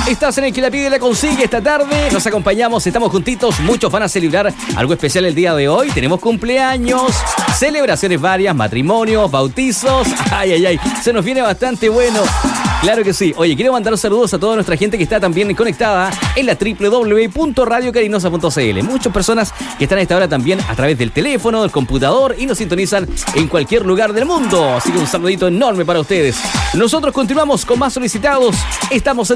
Estás en el que la pide y la consigue esta tarde. Nos acompañamos, estamos juntitos. Muchos van a celebrar algo especial el día de hoy. Tenemos cumpleaños, celebraciones varias, matrimonios, bautizos. Ay. Se nos viene bastante bueno. Claro que sí. Oye, quiero mandar saludos a toda nuestra gente que está también conectada en la www.radiocarinosa.cl. Muchas personas que están a esta hora también a través del teléfono, del computador y nos sintonizan en cualquier lugar del mundo. Así que un saludito enorme para ustedes. Nosotros continuamos con más solicitados. Estamos en